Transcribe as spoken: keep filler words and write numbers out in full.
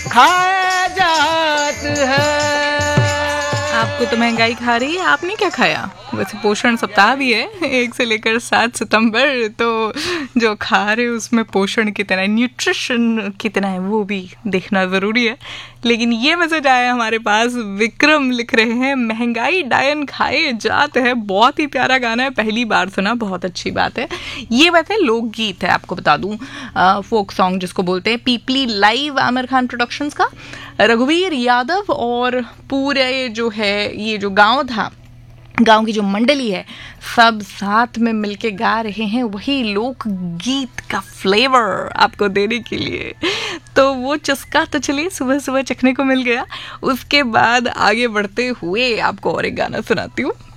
खाया जात है। आपको तो महंगाई खा रही है, आपने क्या खाया? वैसे पोषण सप्ताह भी है एक से लेकर सात सितंबर, तो जो खा रहे उसमें पोषण कितना है, न्यूट्रिशन कितना है, वो भी देखना ज़रूरी है। लेकिन ये मैसेज आया हमारे पास, विक्रम लिख रहे हैं, महंगाई डायन खाए जात है। बहुत ही प्यारा गाना है, पहली बार सुना, बहुत अच्छी बात है। ये बात है, लोकगीत है, आपको बता दूं, फोक सॉन्ग जिसको बोलते हैं, पीपली लाइव आमिर खान प्रोडक्शंस का। रघुवीर यादव और पूरे जो है ये जो गांव था, गांव की जो मंडली है, सब साथ में मिलके गा रहे हैं वही लोक गीत का फ्लेवर आपको देने के लिए। तो वो चस्का तो चलिए सुबह सुबह चखने को मिल गया। उसके बाद आगे बढ़ते हुए आपको और एक गाना सुनाती हूँ।